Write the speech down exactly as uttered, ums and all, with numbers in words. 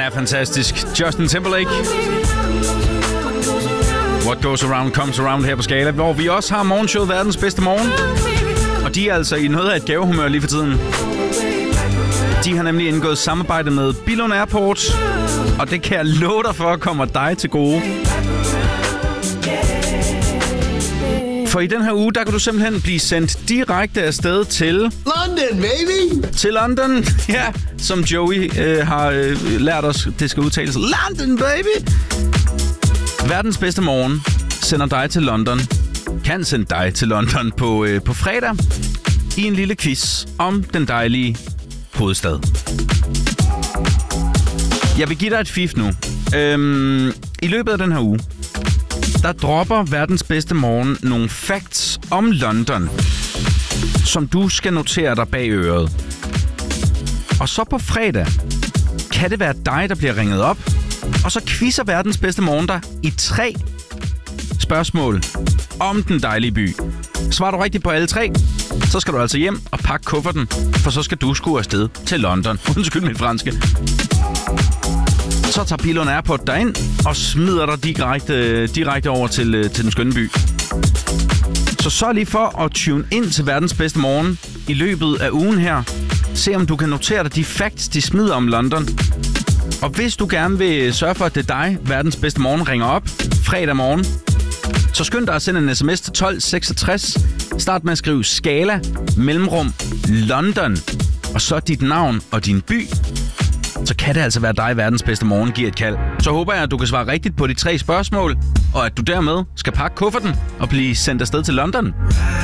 er fantastisk. Justin Timberlake. What goes around comes around her på Skala, hvor vi også har morgenshowet Verdens Bedste Morgen. Og de er altså i noget af et gavehumør lige for tiden. De har nemlig indgået samarbejde med Billund Airport, og det kan jeg love dig for kommer dig til gode. For i den her uge, der kan du simpelthen blive sendt direkte afsted til... London, baby! Til London, ja, som Joey øh, har øh, lært os, det skal udtales. London, baby! Verdens Bedste Morgen sender dig til London, kan sende dig til London på, øh, på fredag i en lille quiz om den dejlige hovedstad. Jeg vil give dig et fif nu. Øhm, I løbet af den her uge, der dropper Verdens Bedste Morgen nogle facts om London, som du skal notere dig bag øret. Og så på fredag kan det være dig, der bliver ringet op, og så quizzer Verdens Bedste Morgen dig i tre spørgsmål om den dejlige by. Svarer du rigtigt på alle tre, så skal du altså hjem og pakke kufferten, for så skal du skue afsted til London. Undskyld mit franske. Så tager Billund Airport dig ind og smider dig direkte, direkte over til, til den skønne by. Så sørg lige for at tune ind til Verdens Bedste Morgen i løbet af ugen her. Se om du kan notere dig de facts, de smider om London. Og hvis du gerne vil sørge for, at det er dig, Verdens Bedste Morgen ringer op fredag morgen, så skynd dig at sende en sms til tolv seksogtres. Start med at skrive Skala, mellemrum, London, og så dit navn og din by. Så kan det altså være dig, Verdens Bedste Morgen giver et kald. Så håber jeg, at du kan svare rigtigt på de tre spørgsmål, og at du dermed skal pakke kufferten og blive sendt afsted til London.